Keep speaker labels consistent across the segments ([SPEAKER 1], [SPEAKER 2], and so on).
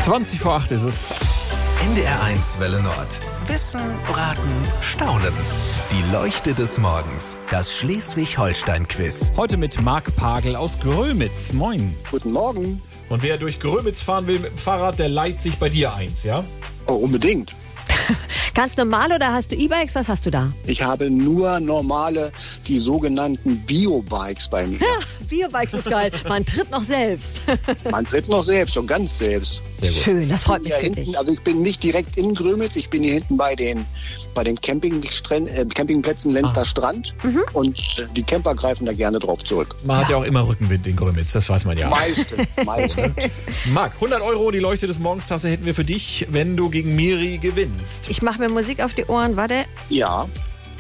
[SPEAKER 1] 8:20 ist es.
[SPEAKER 2] NDR1 Welle Nord. Wissen, Raten, Staunen. Die Leuchte des Morgens. Das Schleswig-Holstein-Quiz.
[SPEAKER 1] Heute mit Marc Pagel aus Grömitz. Moin.
[SPEAKER 3] Guten Morgen.
[SPEAKER 1] Und wer durch Grömitz fahren will mit dem Fahrrad, der leiht sich bei dir eins, ja?
[SPEAKER 3] Oh, unbedingt.
[SPEAKER 4] Ganz normal oder hast du E-Bikes? Was hast du da?
[SPEAKER 3] Ich habe nur normale, die sogenannten Bio-Bikes bei mir.
[SPEAKER 4] Biobikes ist geil. Man tritt noch selbst.
[SPEAKER 3] Man tritt noch selbst und ganz selbst.
[SPEAKER 1] Sehr gut.
[SPEAKER 4] Schön, das freut mich
[SPEAKER 3] Hier
[SPEAKER 4] für
[SPEAKER 3] hinten,
[SPEAKER 4] dich.
[SPEAKER 3] also ich bin nicht direkt in Grömitz, ich bin hier hinten bei den Campingplätzen Lenzler Strand und die Camper greifen da gerne drauf zurück.
[SPEAKER 1] Man hat ja auch immer Rückenwind in Grömitz, das weiß man ja.
[SPEAKER 3] Meistens.
[SPEAKER 1] Marc, 100 €, die Leuchte des Morgenstasse hätten wir für dich, wenn du gegen Miri gewinnst.
[SPEAKER 4] Ich mache mir Musik auf die Ohren, warte.
[SPEAKER 3] Ja,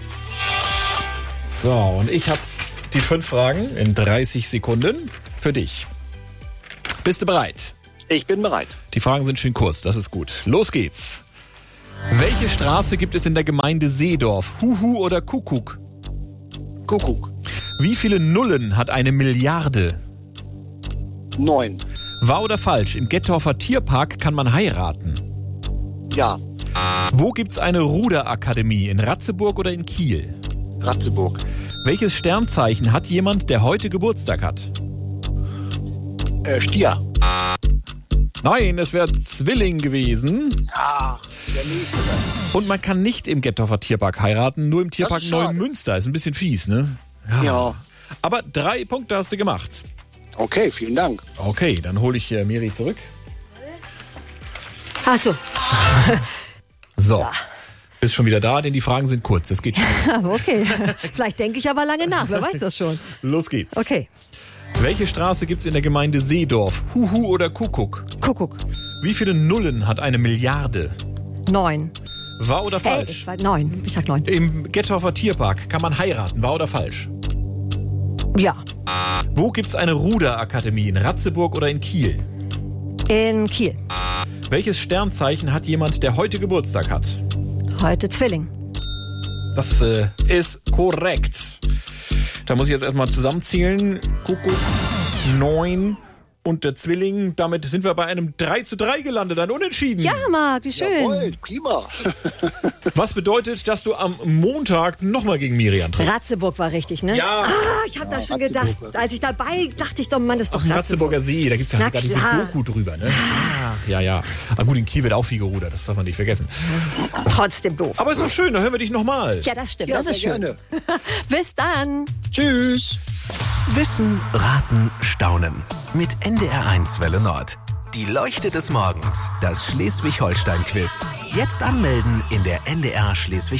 [SPEAKER 1] So, und ich habe die 5 Fragen in 30 Sekunden für dich. Bist du bereit?
[SPEAKER 3] ich bin bereit.
[SPEAKER 1] Die Fragen sind schön kurz, das ist gut. Los geht's. Welche Straße gibt es in der Gemeinde Seedorf? Huhu oder Kuckuck?
[SPEAKER 3] Kuckuck.
[SPEAKER 1] Wie viele Nullen hat eine Milliarde?
[SPEAKER 3] 9.
[SPEAKER 1] Wahr oder falsch? Im Gettorfer Tierpark kann man heiraten.
[SPEAKER 3] Ja,
[SPEAKER 1] Wo gibt's eine Ruderakademie? In Ratzeburg oder in Kiel?
[SPEAKER 3] Ratzeburg.
[SPEAKER 1] Welches Sternzeichen hat jemand, der heute Geburtstag hat?
[SPEAKER 3] Stier.
[SPEAKER 1] Nein, es wäre Zwilling gewesen.
[SPEAKER 3] Ah, der nächste.
[SPEAKER 1] Und man kann nicht im Gettorfer Tierpark heiraten, nur im Tierpark
[SPEAKER 3] ist schade.
[SPEAKER 1] Neumünster. Ist ein bisschen fies, ne?
[SPEAKER 3] Ja.
[SPEAKER 1] Aber 3 Punkte hast du gemacht.
[SPEAKER 3] Okay, vielen Dank.
[SPEAKER 1] Okay, dann hole ich Miri zurück.
[SPEAKER 4] Ach so.
[SPEAKER 1] So, bist schon wieder da, denn die Fragen sind kurz. Das geht schnell.
[SPEAKER 4] Okay. Vielleicht denke ich aber lange nach. Wer weiß das schon?
[SPEAKER 1] Los geht's.
[SPEAKER 4] Okay.
[SPEAKER 1] Welche Straße gibt's in der Gemeinde Seedorf? Huhu oder Kuckuck?
[SPEAKER 4] Kuckuck.
[SPEAKER 1] Wie viele Nullen hat eine Milliarde?
[SPEAKER 4] 9.
[SPEAKER 1] Wahr oder falsch?
[SPEAKER 4] Ich sag 9. Ich sag 9.
[SPEAKER 1] Im Gettorfer Tierpark kann man heiraten. Wahr oder falsch?
[SPEAKER 4] Ja.
[SPEAKER 1] Wo gibt's eine Ruderakademie? In Ratzeburg oder in Kiel?
[SPEAKER 4] In Kiel.
[SPEAKER 1] Welches Sternzeichen hat jemand, der heute Geburtstag hat?
[SPEAKER 4] Heute Zwilling.
[SPEAKER 1] Das ist korrekt. Da muss ich jetzt erstmal zusammenzählen. Kuckuck, 9 und der Zwilling. Damit sind wir bei einem 3:3 gelandet, ein Unentschieden.
[SPEAKER 4] Ja, Marc, wie schön.
[SPEAKER 3] Jawohl, prima.
[SPEAKER 1] Was bedeutet, dass du am Montag nochmal gegen Miri antrittst?
[SPEAKER 4] Ratzeburg war richtig, ne?
[SPEAKER 1] Ja.
[SPEAKER 4] Ah, ich habe das schon
[SPEAKER 3] Ratzeburg
[SPEAKER 4] gedacht.
[SPEAKER 3] war
[SPEAKER 4] Als ich dabei dachte ich doch, Mann, das ist doch
[SPEAKER 1] Am
[SPEAKER 4] Ratzeburg.
[SPEAKER 1] Ratzeburger See, da gibt es ja
[SPEAKER 4] Na
[SPEAKER 1] sogar diese
[SPEAKER 4] klar.
[SPEAKER 1] Doku drüber. Ne? Ach, ja. Aber gut, in Kiel wird auch viel gerudert, das darf man nicht vergessen.
[SPEAKER 4] Trotzdem doof.
[SPEAKER 1] Aber ist doch schön, da hören wir dich nochmal.
[SPEAKER 4] Ja, das stimmt.
[SPEAKER 3] Ja,
[SPEAKER 4] das ist
[SPEAKER 3] sehr
[SPEAKER 4] schön.
[SPEAKER 3] gerne.
[SPEAKER 4] Bis dann.
[SPEAKER 3] Tschüss.
[SPEAKER 2] Wissen, Raten, Staunen. Mit NDR1 Welle Nord. Die Leuchte des Morgens. Das Schleswig-Holstein-Quiz. Jetzt anmelden in der NDR Schleswig